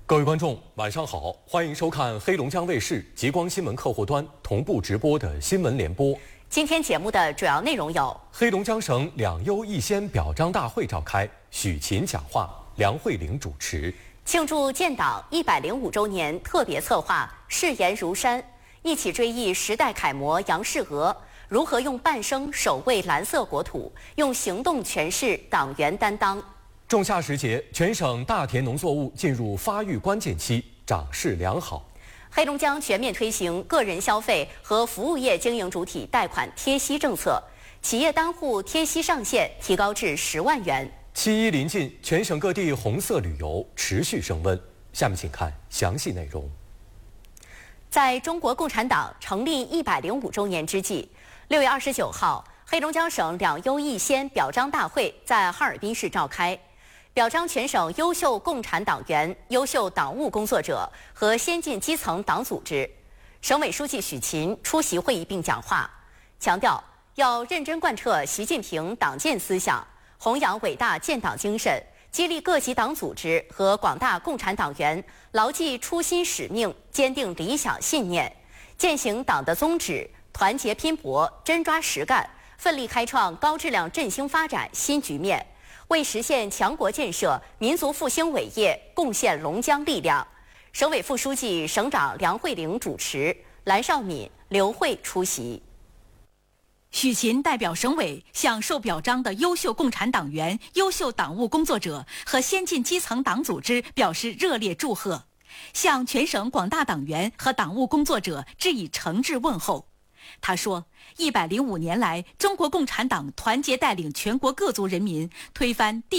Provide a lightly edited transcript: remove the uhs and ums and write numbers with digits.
各位观众，晚上好，欢迎收看黑龙江卫视极光新闻客户端同步直播的新闻联播。 今天节目的主要内容有： 黑龙江省两优一先表彰大会召开，许勤讲话，梁慧玲主持； 庆祝建党105周年特别策划“誓言如山”，一起追忆时代楷模杨世娥如何用半生守卫蓝色国土，用行动诠释党员担当。 仲夏时节，全省大田农作物进入发育关键期，长势良好。 黑龙江全面推行个人消费和服务业经营主体贷款贴息政策，企业单户贴息上限提高至10万元。 7·1临近，全省各地红色旅游持续升温。下面请看详细内容。 在中国共产党成立105周年之际，6月29号，黑龙江省两优一先表彰大会在哈尔滨市召开。表彰全省优秀共产党员、优秀党务工作者和先进基层党组织。省委书记许勤出席会议并讲话，强调要认真贯彻习近平党建思想，弘扬伟大建党精神，激励各级党组织和广大共产党员牢记初心使命，坚定理想信念，践行党的宗旨，团结拼搏，真抓实干，奋力开创高质量振兴发展新局面，为实现强国建设、民族复兴伟业贡献龙江力量。省委副书记、省长梁慧玲主持，蓝绍敏、刘慧出席。 许勤代表省委向受表彰的优秀共产党员、优秀党务工作者和先进基层党组织表示热烈祝贺，向全省广大党员和党务工作者致以诚挚问候。他说，105年来，中国共产党团结带领全国各族人民推翻